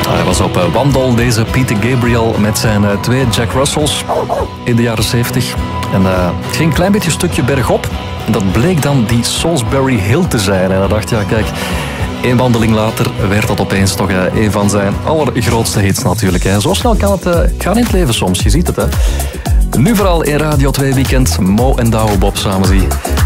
Hij was op wandel, deze Peter Gabriel, met zijn 2 Jack Russells in de jaren 70. En het ging een klein beetje stukje bergop. En dat bleek dan die Salisbury Hill te zijn. En hij dacht, ja kijk, 1 wandeling later werd dat opeens toch een van zijn allergrootste hits natuurlijk. Hè. Zo snel kan het gaan in het leven soms, je ziet het. Hè. Nu vooral in Radio 2 Weekend, Mo en Douwe Bob samen zie.